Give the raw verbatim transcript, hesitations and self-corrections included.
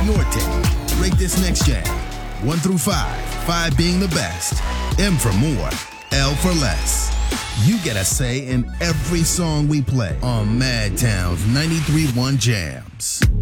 your take. Rate this next jam. One through five. Five being the best. M for more. L for less. You get a say in every song we play on Madtown's ninety-three point one Jams.